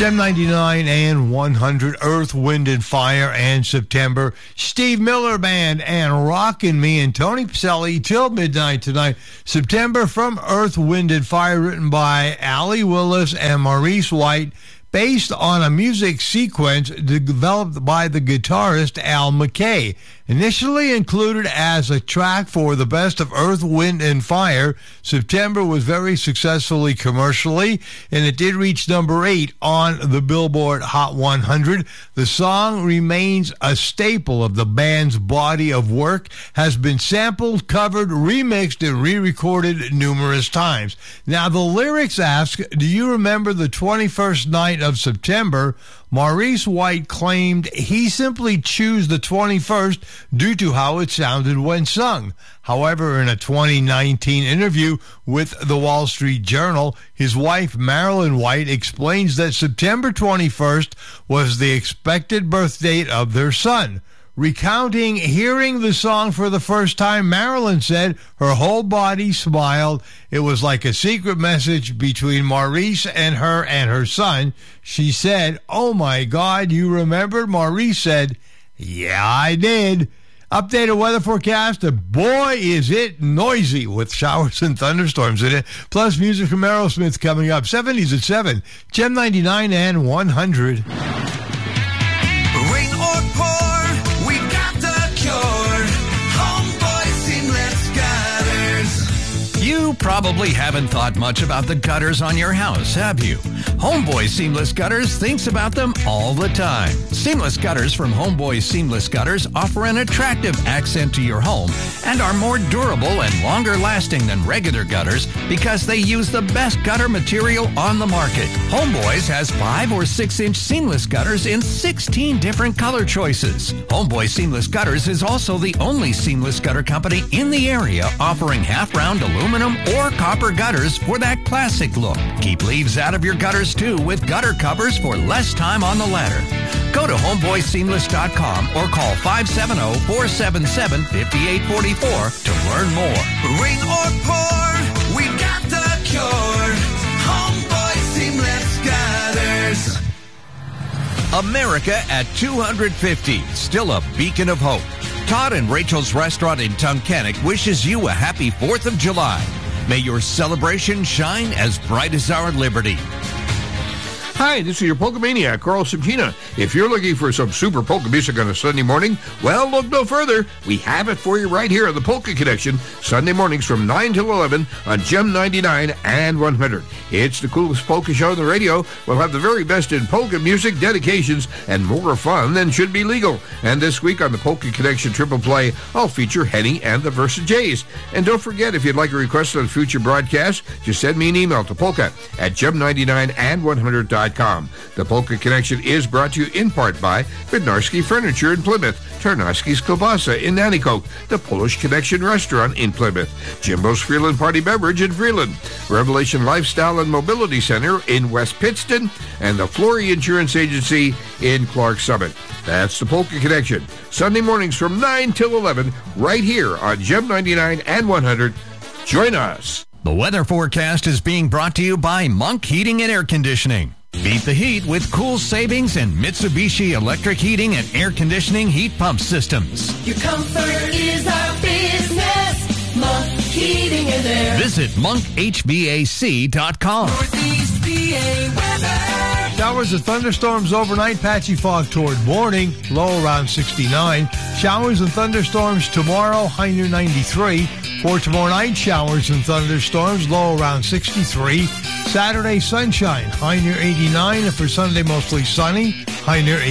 Gem 99 and 100, Earth, Wind, and Fire, and September. Steve Miller Band and Rockin' Me and Tony Pacelli till midnight tonight. September from Earth, Wind, and Fire, written by Allie Willis and Maurice White, based on a music sequence developed by the guitarist Al McKay. Initially included as a track for the Best of Earth, Wind, and Fire, September was very successfully commercially, and it did reach number 8 on the Billboard Hot 100. The song remains a staple of the band's body of work, has been sampled, covered, remixed, and re-recorded numerous times. Now, the lyrics ask, do you remember the 21st night of September? Maurice White claimed he simply chose the 21st due to how it sounded when sung. However, in a 2019 interview with the Wall Street Journal, his wife Marilyn White explains that September 21st was the expected birth date of their son. Recounting hearing the song for the first time, Marilyn said her whole body smiled. It was like a secret message between Maurice and her son. She said, "Oh my God, you remembered?" Maurice said, "Yeah, I did." Updated weather forecast, and boy, is it noisy with showers and thunderstorms in it. Plus music from Aerosmith coming up. 70s at 7. Gem 99 and 100. Rain or pour, we got the cure. Homeboy Seamless Gutters. You probably haven't thought much about the gutters on your house, have you? Homeboy Seamless Gutters thinks about them all the time. Seamless Gutters from Homeboy Seamless Gutters offer an attractive accent to your home and are more durable and longer lasting than regular gutters because they use the best gutter material on the market. Homeboys has 5 or 6 inch seamless gutters in 16 different color choices. Homeboy Seamless Gutters is also the only seamless gutter company in the area offering half-round aluminum or copper gutters for that classic look. Keep leaves out of your gutters too with gutter covers for less time on the ladder. Go to homeboyseamless.com or call 570-477-5844 to learn more. Rain or pour, we got the cure. Homeboy Seamless Gutters. America at 250, still a beacon of hope. Todd and Rachel's Restaurant in Tunkhannock wishes you a happy 4th of July. May your celebration shine as bright as our liberty. Hi, this is your Polka Maniac, Carl Subgina. If you're looking for some super polka music on a Sunday morning, well, look no further. We have it for you right here on the Polka Connection, Sunday mornings from 9 till 11 on Gem 99 and 100. It's the coolest polka show on the radio. We'll have the very best in polka music, dedications, and more fun than should be legal. And this week on the Polka Connection Triple Play, I'll feature Henny and the Versa Jays. And don't forget, if you'd like a request on future broadcasts, just send me an email to polka@gem99and100.com. The Polka Connection is brought to you in part by Bednarski Furniture in Plymouth, Tarnowski's Kielbasa in Nanticoke, the Polish Connection Restaurant in Plymouth, Jimbo's Freeland Party Beverage in Freeland, Revelation Lifestyle and Mobility Center in West Pittston, and the Flory Insurance Agency in Clark Summit. That's the Polka Connection, Sunday mornings from 9 till 11, right here on Gem 99 and 100. Join us. The weather forecast is being brought to you by Monk Heating and Air Conditioning. Beat the heat with cool savings and Mitsubishi electric heating and air conditioning heat pump systems. Your comfort is our business. Monk Heating and Air. Visit monkhvac.com. Northeast PA weather. Showers and thunderstorms overnight, patchy fog toward morning, low around 69. Showers and thunderstorms tomorrow, high near 93. For tomorrow night, showers and thunderstorms, low around 63. Saturday, sunshine, high near 89. And for Sunday, mostly sunny, high near 80.